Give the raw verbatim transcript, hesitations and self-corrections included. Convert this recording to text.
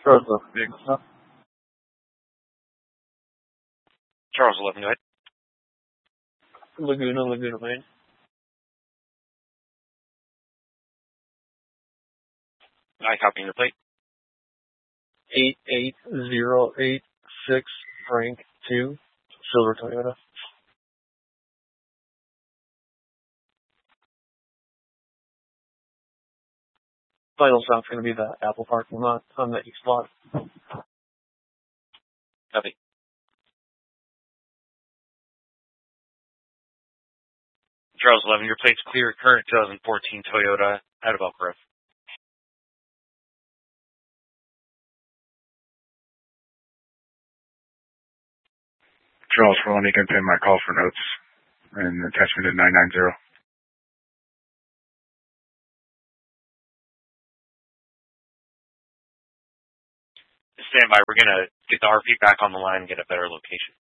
Charles eleven, vehicle stop. Charles eleven, go ahead. Laguna, Laguna Maine. I copy your plate. eight eight zero eight six Frank two, silver Toyota. Final stop's going to be the Apple parking lot on the east lot. Copy. Charles eleven, your plate's clear. Current twenty fourteen Toyota out of Elk Grove. Charles one, you can pin my call for notes and attachment at nine nine zero. Stand by. We're going to get the R P back on the line and get a better location.